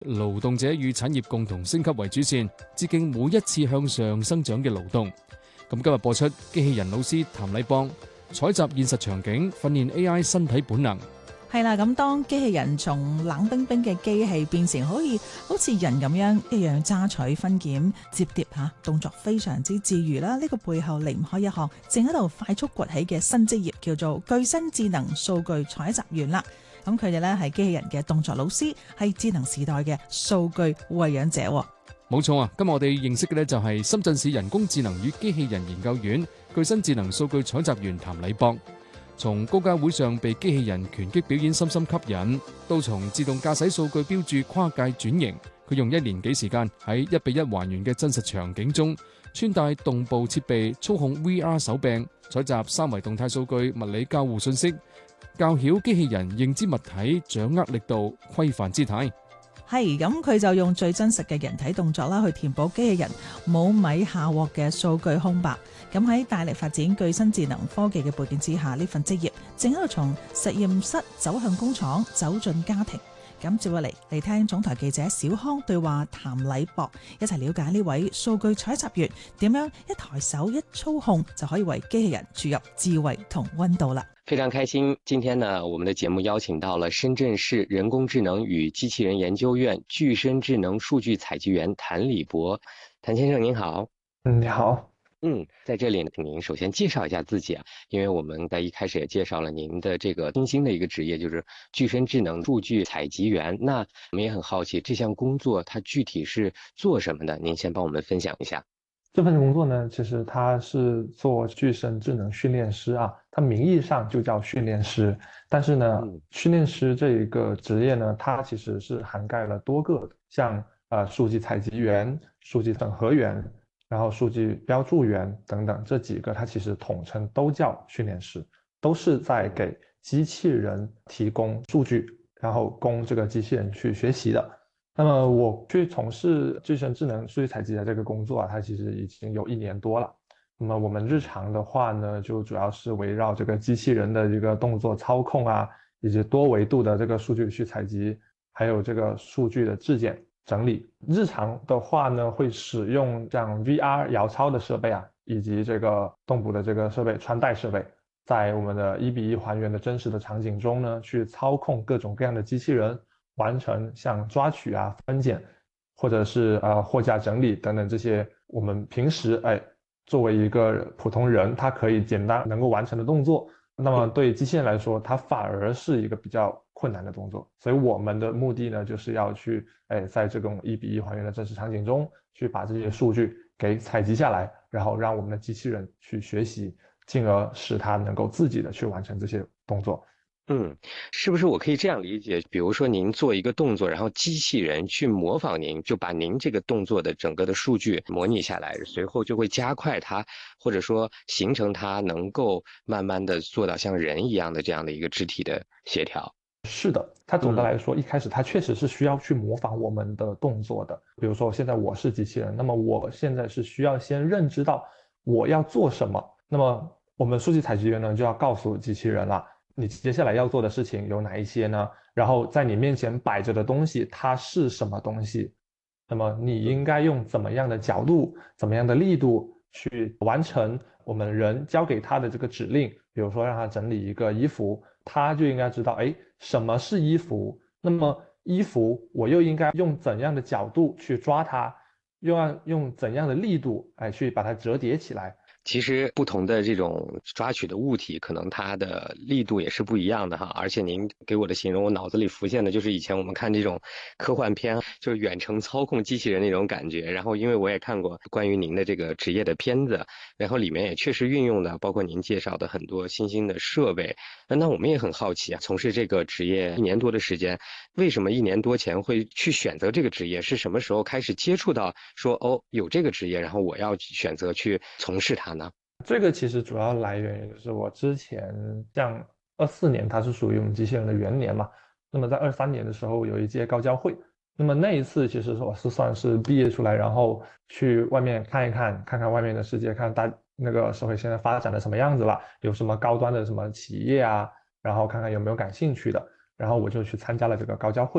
勞動者與產業共同升級為主線，致敬每一次向上生長嘅勞動。咁今日播出機器人老師譚禮邦採集現實場景，訓練 AI 身體本能。 係啦，咁當機器人從冷冰冰嘅機器變成可以好似人咁樣一樣揸取分揀摺疊嚇，動作非常之自如啦。呢個背後離唔開一項正喺度快速崛起嘅新職業，叫做具身智能數據採集員啦。咁佢哋呢係機器人嘅動作老師，係智能時代嘅數據餵養者。 冇錯啊！今日我哋認識嘅呢就係深圳市人工智能與機器人研究院具身智能數據採集員譚禮邦。從高階會上被機器人拳擊表演深深吸引，到從自動駕駛數據標註跨界轉型，佢用1年幾時間喺1比1還原嘅真實場景中，穿戴動步設備，操控 VR 手柄，採集3維動態數據，物理交互信息，教曉機器人認知物體，掌握力度，規範姿態。 係咁，佢就用最真實嘅人體動作啦，去填補機器人冇米下鑊嘅數據空白。咁喺大力發展具身智能科技嘅背景之下，呢份職業正喺度從實驗室走向工廠，走進家庭。咁接落嚟聽總台記者小康對話譚禮博，一齊了解呢位數據採集員點樣一抬手一操控就可以為機器人注入智慧同溫度啦。 非常開心，今天呢，我們的節目邀請到了深圳市人工智能與機器人研究院具身智能數據採集員譚禮博。譚先生您好。 你好。 在這裡呢，請您首先介紹一下自己啊，因為我們在一開始也介紹了您的這個新興的一個職業，就是具身智能數據採集員。那我們也很好奇，這項工作它具體是做什麼的？您先幫我們分享一下。 這份工作呢，其實它是做具身智能訓練師啊，它名義上就叫訓練師，但是呢，訓練師這一個職業呢，它其實是涵蓋了多個的，像數據採集員、數據整合員，然後數據標註員等等，這幾個它其實統稱都叫訓練師，都是在給機器人提供數據，然後供這個機器人去學習的。那麼我去從事具身智能數據採集的這個工作啊，它其實已經有1年多了。那麼我們日常的話呢，就主要是圍繞這個機器人的一個動作操控啊，以及多維度的這個數據去採集，還有這個數據的質檢整理。日常的話呢，會使用像 VR 遙操的設備啊，以及這個動捕的這個設備、穿戴設備，在我們的1比1還原的真實的場景中呢，去操控各種各樣的機器人，完成像抓取啊、分揀，或者是貨架整理等等這些我們平時作為一個普通人，他可以簡單能夠完成的動作，那麼對機器人來說，它反而是一個比較困難的動作。所以我們的目的呢，就是要去在這種1比1還原的真實場景中，去把這些數據給採集下來，然後讓我們的機器人去學習，進而使它能夠自己的去完成這些動作。 是不是我可以這樣理解？比如說您做一個動作，然後機器人去模仿您，就把您這個動作的整個的數據模擬下來，隨後就會加快它，或者說形成它能夠慢慢的做到像人一樣的這樣的一個肢體的協調。 是的，它總的來說，一開始它確實是需要去模仿我們的動作的。比如說現在我是機器人，那麼我現在是需要先認知到我要做什麼，那麼我們數據採集員呢就要告訴機器人了，你接下來要做的事情有哪一些呢？然後在你面前擺着的東西，它是什麼東西？那麼你應該用怎麼樣的角度、怎麼樣的力度去完成我們人交給它的這個指令？比如說讓它整理一個衣服，它就應該知道，什麼是衣服？那麼衣服我又應該用怎樣的角度去抓它？又要用怎樣的力度去把它折疊起來？ 其實不同的這種抓取的物體，可能它的力度也是不一樣的哈。而且您給我的形容，我腦子裡浮現的就是以前我們看這種科幻片，就是遠程操控機器人那種感覺。然後因為我也看過關於您的這個職業的片子，然後裡面也確實運用的包括您介紹的很多新興的設備。那我們也很好奇啊，從事這個職業1年多的時間，為什麼1年多前會去選擇這個職業？是什麼時候開始接觸到說有這個職業，然後我要選擇去從事它呢？ 這個其實主要來源於就是我之前像24年它是屬於我們機器人的元年嘛，那麼在23年的時候有一屆高交會，那麼那一次其實我是算是畢業出來，然後去外面看一看，看看外面的世界，看那個社會現在發展的什麼樣子了，有什麼高端的什麼企業啊，然後看看有沒有感興趣的，然後我就去參加了這個高交會。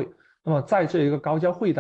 那么在这一个高交会当